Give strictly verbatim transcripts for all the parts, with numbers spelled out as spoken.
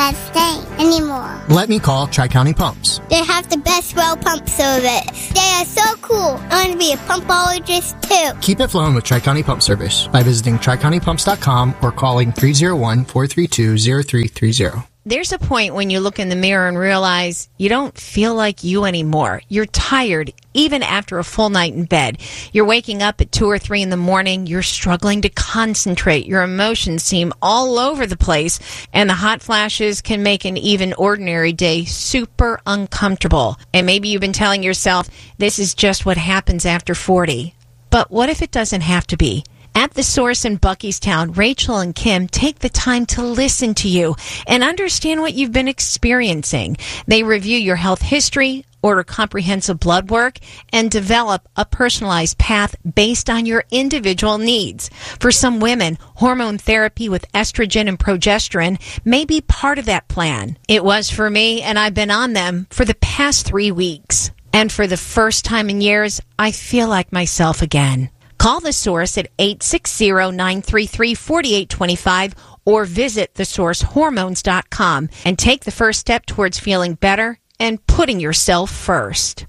can't stay anymore. Let me call Tri-County Pumps. They have the best well pump service. They are so cool. I want to be a pumpologist too. Keep it flowing with Tri-County Pump Service by visiting tri county pumps dot com or calling three oh one, four three two, oh three three oh. There's a point when you look in the mirror and realize you don't feel like you anymore. You're tired, even after a full night in bed. You're waking up at two or three in the morning. You're struggling to concentrate. Your emotions seem all over the place, and the hot flashes can make an even ordinary day super uncomfortable. And maybe you've been telling yourself, this is just what happens after forty. But what if it doesn't have to be? At The Source in Buckystown, Rachel and Kim take the time to listen to you and understand what you've been experiencing. They review your health history, order comprehensive blood work, and develop a personalized path based on your individual needs. For some women, hormone therapy with estrogen and progesterone may be part of that plan. It was for me, and I've been on them for the past three weeks. And for the first time in years, I feel like myself again. Call The Source at eight six zero, nine three three, four eight two five or visit the source hormones dot com and take the first step towards feeling better and putting yourself first.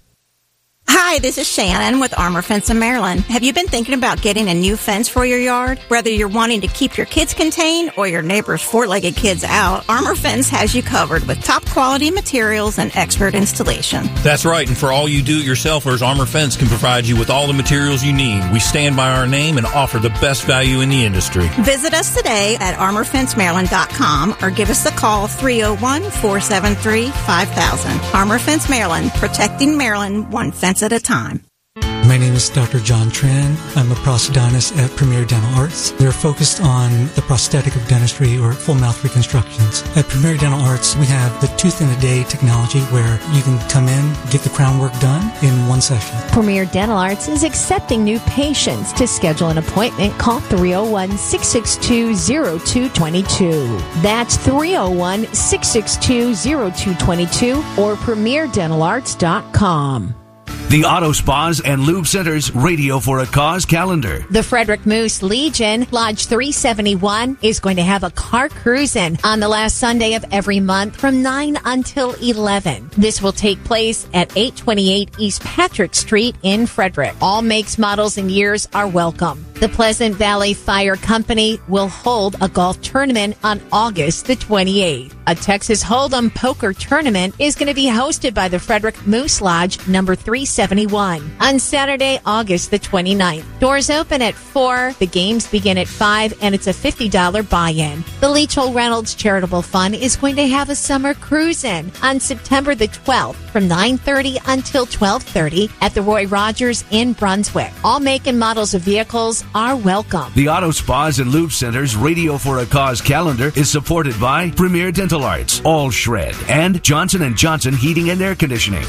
Hi, this is Shannon with Armor Fence in Maryland. Have you been thinking about getting a new fence for your yard? Whether you're wanting to keep your kids contained or your neighbor's four-legged kids out, Armor Fence has you covered with top quality materials and expert installation. That's right, and for all you do-it-yourselfers, Armor Fence can provide you with all the materials you need. We stand by our name and offer the best value in the industry. Visit us today at armor fence maryland dot com or give us a call three oh one, four seven three, five thousand. Armor Fence Maryland, protecting Maryland one fence at a time. My name is Doctor John Tran. I'm a prosthodontist at Premier Dental Arts. They're focused on the prosthetic of dentistry or full mouth reconstructions. At Premier Dental Arts, we have the tooth in a day technology where you can come in, get the crown work done in one session. Premier Dental Arts is accepting new patients. To schedule an appointment, call three oh one, six six two, oh two two two. That's three oh one, six six two, oh two two two or premier dental arts dot com. The Auto Spas and Lube Center's Radio for a Cause calendar. The Frederick Moose Legion, Lodge three seventy-one, is going to have a car cruising on the last Sunday of every month from nine until eleven. This will take place at eight twenty-eight East Patrick Street in Frederick. All makes, models, and years are welcome. The Pleasant Valley Fire Company will hold a golf tournament on August the twenty-eighth. A Texas Hold'em poker tournament is going to be hosted by the Frederick Moose Lodge number three seventy-one on Saturday, August the twenty-ninth. Doors open at four, the games begin at five, and it's a fifty dollars buy-in. The Leachell Reynolds Charitable Fund is going to have a summer cruise-in on September the twelfth from nine thirty until twelve thirty at the Roy Rogers in Brunswick. All make and models of vehicles are welcome. The Auto Spas and Lube Center's Radio for a Cause calendar is supported by Premier Dental Arts, All Shred, and Johnson and Johnson Heating and Air Conditioning.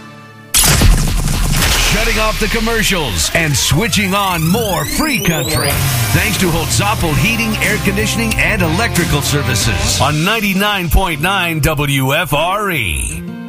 Shutting off the commercials and switching on more free country. Thanks to Holtzapfel Heating, Air Conditioning, and Electrical Services on ninety-nine point nine W F R E.